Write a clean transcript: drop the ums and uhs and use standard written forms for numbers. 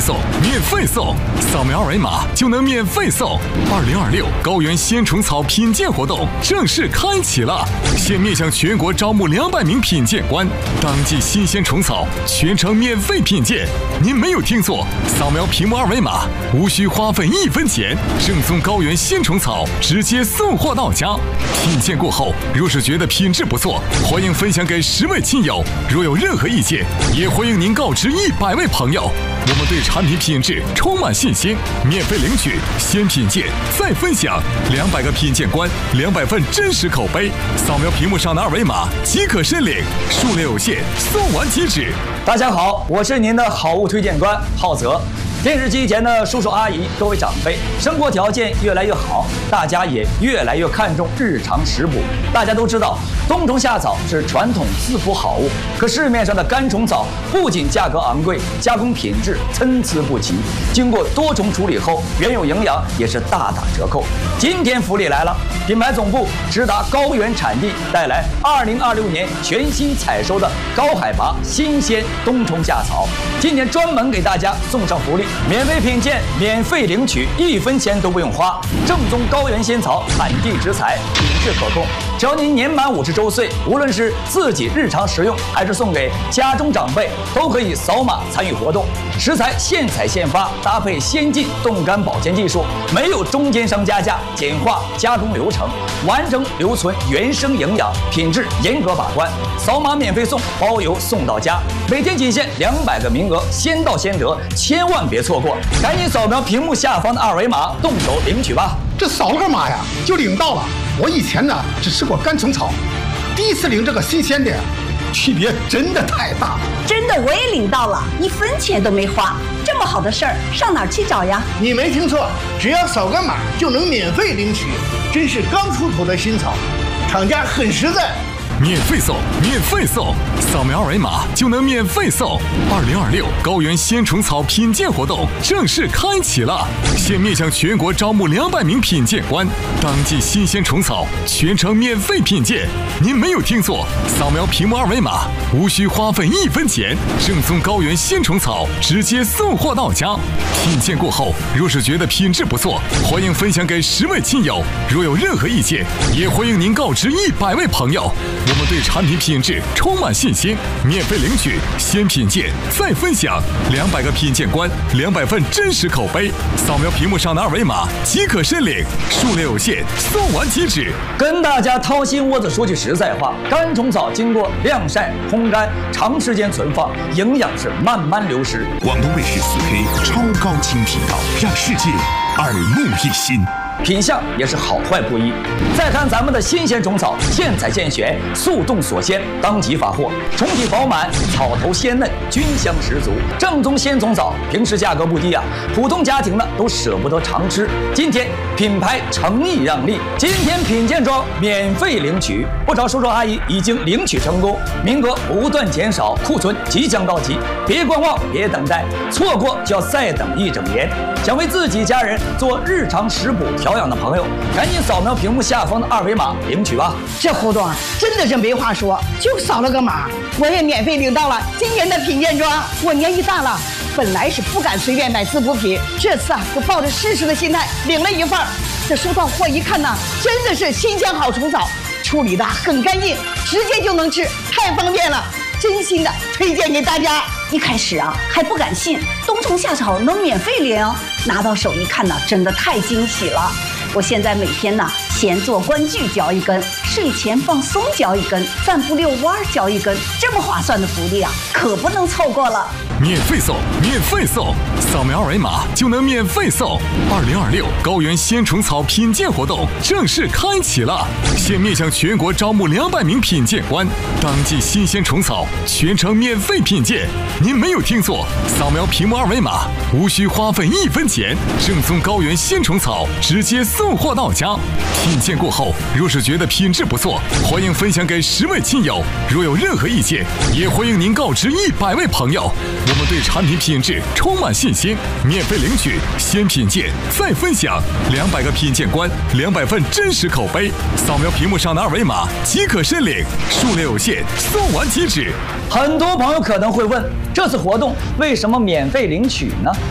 送，免费送！扫描二维码就能免费送。2026高原鲜虫草品鉴活动正式开启了，现面向全国招募200名品鉴官，当季新鲜虫草全程免费品鉴。您没有听错，扫描屏幕二维码，无需花费1分钱，正宗高原鲜虫草直接送货到家。品鉴过后，若是觉得品质不错，欢迎分享给10位亲友。若有任何意见，也欢迎您告知100位朋友。我们对产品品质充满信心，免费领取，先品鉴再分享，200个品鉴官，200份真实口碑。扫描屏幕上的二维码即可申领，数量有限，送完即止。 大家好，我是您的好物推荐官浩泽。电视机前的叔叔阿姨、各位长辈，生活条件越来越好，大家也越来越看重日常食补。大家都知道，冬虫夏草是传统滋补好物，可市面上的干虫草不仅价格昂贵，加工品质参差不齐，经过多重处理后，原有营养也是大打折扣。今天福利来了，品牌总部直达高原产地，带来2026年全新采收的高海拔新鲜冬虫夏草。今天专门给大家送上福利。免费品鉴，免费领取，1分钱都不用花。正宗高原仙草，产地直采，品质可控。只要您年满50周岁，无论是自己日常食用，还是送给家中长辈，都可以扫码参与活动。食材现采现发，搭配先进冻干保鲜技术，没有中间商加价，简化加工流程，完整留存原生营养，品质严格把关。扫码免费送，包邮送到家。每天仅限200个名额，先到先得，千万别错过！赶紧扫描屏幕下方的二维码，动手领取吧！ 这扫了干嘛呀？就领到了。我以前呢只吃过干虫草，第一次领这个新鲜的，区别真的太大了。 真的，我也领到了，1分钱都没花。这么好的事儿，上哪儿去找呀？ 你没听错，只要扫个码就能免费领取，真是刚出土的新草，厂家很实在。 免费送，免费送！扫描二维码就能免费送。2026高原鲜虫草品鉴活动正式开启了，现面向全国招募200名品鉴官，当季新鲜虫草全程免费品鉴。您没有听错，扫描屏幕二维码，无需花费1分钱，正宗高原鲜虫草直接送货到家。品鉴过后，若是觉得品质不错，欢迎分享给10位亲友。若有任何意见，也欢迎您告知100位朋友。我们对产品品质充满信心，免费领取，先品鉴再分享，200个品鉴官，200份真实口碑。扫描屏幕上的二维码即可申领，数量有限，送完即止。 跟大家掏心窝子说句实在话，干虫草经过晾晒、烘干，长时间存放，营养是慢慢流失。 广东卫视4K 超高清频道，让世界耳目一新。 品相也是好坏不一。再看咱们的新鲜虫草，现采现选，速冻锁鲜，当即发货，虫体饱满，草头鲜嫩，菌香十足。正宗鲜虫草，平时价格不低啊，普通家庭呢都舍不得常吃。今天品牌诚意让利，今天品鉴装免费领取，不少叔叔阿姨已经领取成功，名额不断减少，库存即将到期，别观望，别等待，错过就要再等1整年。想为自己家人做日常食补调养的朋友，赶紧扫描屏幕下方的二维码领取吧！ 这活动啊，真的是没话说，就扫了个码，我也免费领到了今年的品鉴装。我年纪大了，本来是不敢随便买滋补品，这次啊，就抱着试试的心态领了一份。这收到货一看呢，真的是新鲜好虫草，处理的很干净，直接就能吃，太方便了。真心的推荐给大家。一开始啊还不敢信，冬虫夏草能免费领，拿到手一看呢，真的太惊喜了。我现在每天呢，先做关剧嚼1根，睡前放松嚼1根，散步遛弯嚼1根，这么划算的福利啊，可不能错过了。 免费送，免费送！扫描二维码就能免费送。2026高原鲜虫草品鉴活动正式开启了，现面向全国招募200名品鉴官，当季新鲜虫草全程免费品鉴。您没有听错，扫描屏幕二维码，无需花费1分钱，正宗高原鲜虫草直接送货到家。品鉴过后，若是觉得品质不错，欢迎分享给10位亲友。若有任何意见，也欢迎您告知100位朋友。我们对产品品质充满信心，免费领取，先品鉴再分享，200个品鉴官，200份真实口碑。扫描屏幕上的二维码即可申领，数量有限，送完即止。 很多朋友可能会问，这次活动为什么免费领取呢？